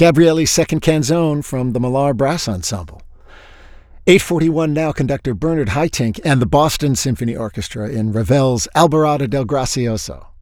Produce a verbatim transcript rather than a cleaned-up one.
Gabrielli's Second Canzone from the Millar Brass Ensemble. eight forty-one now, conductor Bernard Haitink and the Boston Symphony Orchestra in Ravel's Alborada del Gracioso.